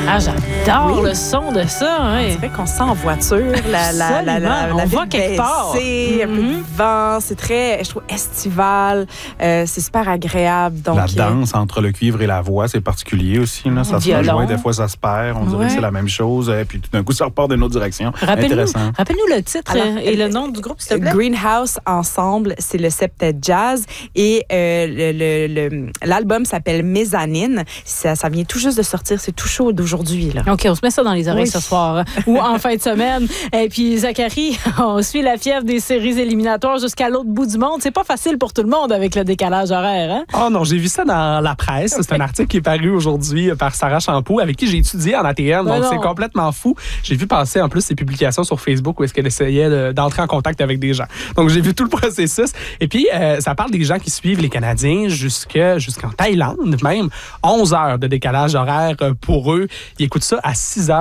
Ah, j'adore le son de ça. Hein. C'est vrai qu'on se sent en voiture, la on va quelque part. Un peu de vent, c'est très, je trouve, estival. C'est super agréable. Donc, la danse entre le cuivre et la voix, c'est particulier aussi. Là. Ça se rejoint, des fois ça se perd. On dirait que c'est la même chose. Puis tout d'un coup, ça repart d'une autre direction. Rappelle-nous le titre et le nom du groupe, s'il te plaît. Greenhouse Ensemble, c'est le septet jazz. Et l'album s'appelle Mezzanine. Ça vient tout juste de sortir. C'est tout chaud d'aujourd'hui. Là. OK, on se met ça dans les oreilles ce soir ou en fin de semaine. Et puis, Zachary, on suit la fièvre des séries éliminatoires jusqu'à l'autre bout du monde. C'est pas facile pour tout le monde avec le décalage horaire. Hein? Oh non, j'ai vu ça dans la presse. C'est un article qui est paru aujourd'hui par Sarah Champeau, avec qui j'ai étudié en ATM. Donc, c'est complètement fou. J'ai vu passer en plus ses publications sur Facebook où est-ce qu'elle essayait d'entrer en contact avec des gens. Donc, j'ai vu tout le processus. Et puis, ça parle des gens qui suivent les Canadiens jusqu'en Thaïlande, même 11 heures de décalage horaire pour eux. Ils écoutent ça à 6 heures